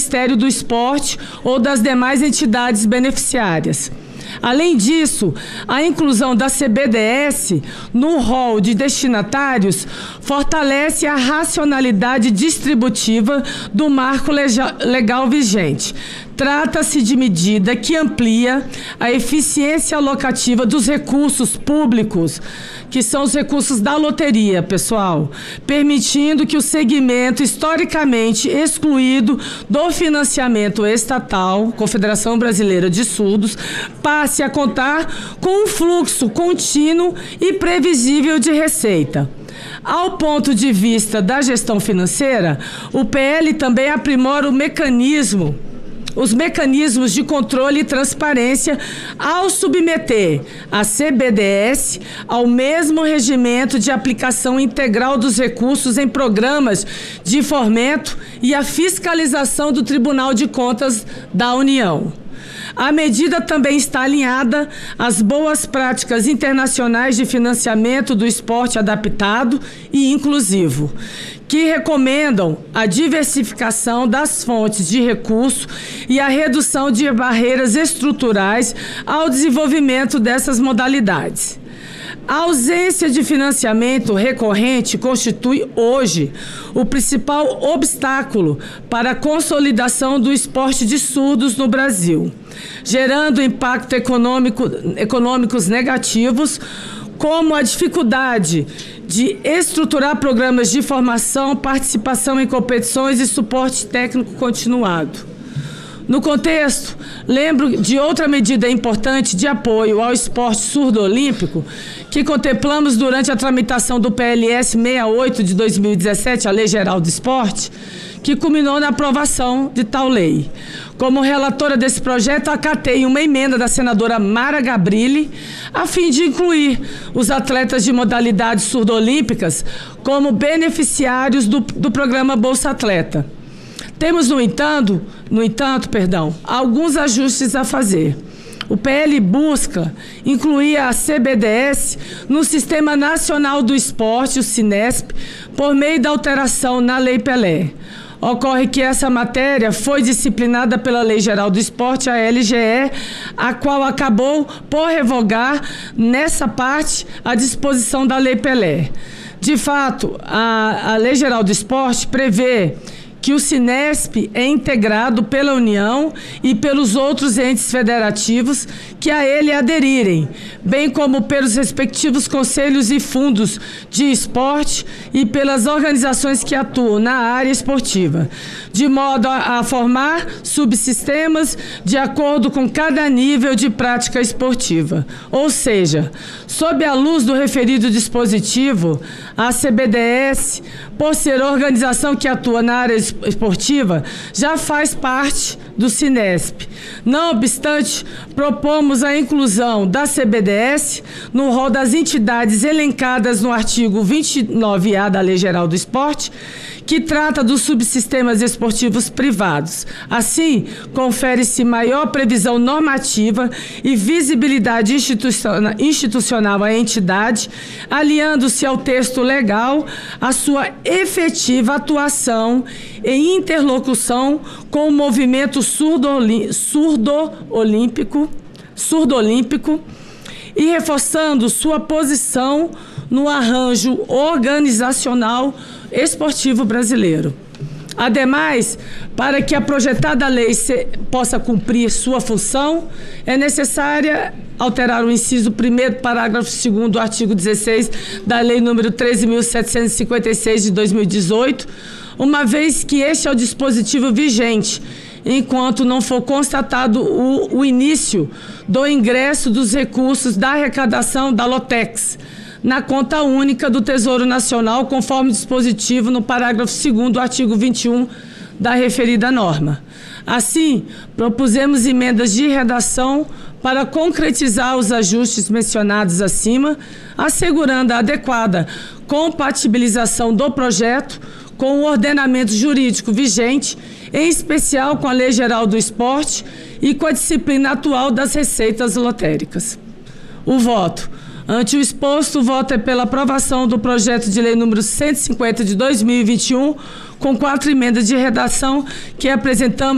Ministério do Esporte ou das demais entidades beneficiárias. Além disso, a inclusão da CBDS no rol de destinatários fortalece a racionalidade distributiva do marco legal vigente. Trata-se de medida que amplia a eficiência alocativa dos recursos públicos, que são os recursos da loteria, pessoal, permitindo que o segmento historicamente excluído do financiamento estatal, Confederação Brasileira de Surdos, passe a contar com um fluxo contínuo e previsível de receita. Ao ponto de vista da gestão financeira, o PL também aprimora os mecanismos de controle e transparência ao submeter a CBDS ao mesmo regimento de aplicação integral dos recursos em programas de fomento e a fiscalização do Tribunal de Contas da União. A medida também está alinhada às boas práticas internacionais de financiamento do esporte adaptado e inclusivo, que recomendam a diversificação das fontes de recurso e a redução de barreiras estruturais ao desenvolvimento dessas modalidades. A ausência de financiamento recorrente constitui hoje o principal obstáculo para a consolidação do esporte de surdos no Brasil, gerando impacto econômicos negativos, como a dificuldade de estruturar programas de formação, participação em competições e suporte técnico continuado. No contexto, lembro de outra medida importante de apoio ao esporte surdo-olímpico que contemplamos durante a tramitação do PLS 68 de 2017, a Lei Geral do Esporte, que culminou na aprovação de tal lei. Como relatora desse projeto, acatei uma emenda da senadora Mara Gabrilli, a fim de incluir os atletas de modalidades surdo-olímpicas como beneficiários do programa Bolsa Atleta. Temos, no entanto, alguns ajustes a fazer. O PL busca incluir a CBDS no Sistema Nacional do Esporte, o Sinesp, por meio da alteração na Lei Pelé. Ocorre que essa matéria foi disciplinada pela Lei Geral do Esporte, a LGE, a qual acabou por revogar, nessa parte, a disposição da Lei Pelé. De fato, a Lei Geral do Esporte prevê que o Sinesp é integrado pela União e pelos outros entes federativos que a ele aderirem, bem como pelos respectivos conselhos e fundos de esporte e pelas organizações que atuam na área esportiva, de modo a formar subsistemas de acordo com cada nível de prática esportiva. Ou seja, sob a luz do referido dispositivo, a CBDS, por ser organização que atua na área esportiva, já faz parte do Sinesp. Não obstante, propomos a inclusão da CBDS no rol das entidades elencadas no artigo 29A da Lei Geral do Esporte, que trata dos subsistemas esportivos privados. Assim, confere-se maior previsão normativa e visibilidade institucional à entidade, aliando-se ao texto legal a sua efetiva atuação em interlocução com o movimento surdo-olímpico e reforçando sua posição no arranjo organizacional esportivo brasileiro. Ademais, para que a projetada lei possa cumprir sua função, é necessária alterar o inciso 1º, parágrafo 2º do artigo 16 da Lei nº 13.756 de 2018, uma vez que este é o dispositivo vigente, enquanto não for constatado o início do ingresso dos recursos da arrecadação da Lotex na conta única do Tesouro Nacional, conforme dispositivo no parágrafo 2º do artigo 21 da referida norma. Assim, propusemos emendas de redação para concretizar os ajustes mencionados acima, assegurando a adequada compatibilização do projeto com o ordenamento jurídico vigente, em especial com a Lei Geral do Esporte e com a disciplina atual das receitas lotéricas. O voto. Ante o exposto, o voto é pela aprovação do projeto de lei número 150 de 2021, com 4 emendas de redação que apresentamos